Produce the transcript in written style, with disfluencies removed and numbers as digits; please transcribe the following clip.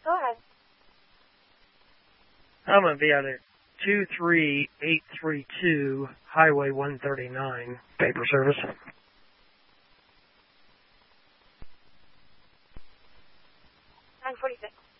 Go ahead. I'm going to be out at 23832 Highway 139, paper service. 946.